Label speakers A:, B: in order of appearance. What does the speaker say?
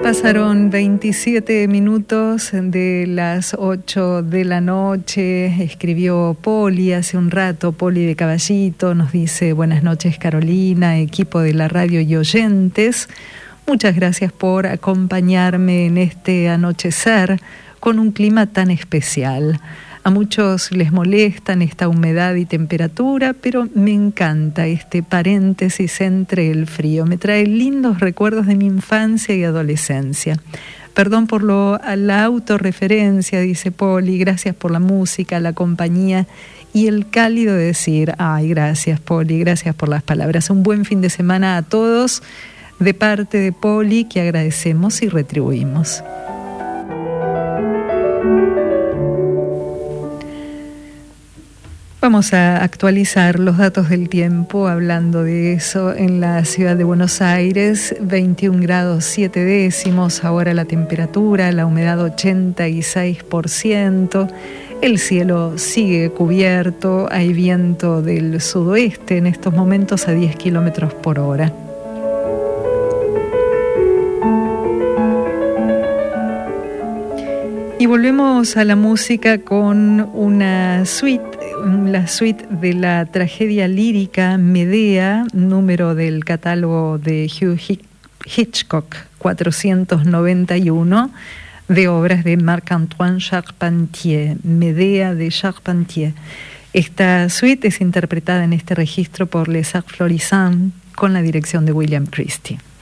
A: Pasaron 27 minutos de las 8 de la noche. Escribió Poli hace un rato, Poli de Caballito, nos dice: buenas noches Carolina, equipo de la radio y oyentes. Muchas gracias por acompañarme en este anochecer con un clima tan especial. A muchos les molestan esta humedad y temperatura, pero me encanta este paréntesis entre el frío. Me trae lindos recuerdos de mi infancia y adolescencia. Perdón por la autorreferencia, dice Poli, gracias por la música, la compañía y el cálido decir: ay, gracias Poli, gracias por las palabras. Un buen fin de semana a todos de parte de Poli, que agradecemos y retribuimos. Vamos a actualizar los datos del tiempo hablando de eso. En la ciudad de Buenos Aires, 21 grados 7 décimos, ahora la temperatura, la humedad 86%, el cielo sigue cubierto, hay viento del sudoeste en estos momentos a 10 kilómetros por hora. Y volvemos a la música con una suite, la suite de la tragedia lírica Medea, número del catálogo de Hugh Hitchcock 491, de obras de Marc-Antoine Charpentier, Medea de Charpentier. Esta suite es interpretada en este registro por Les Arts Florissants con la dirección de William Christie.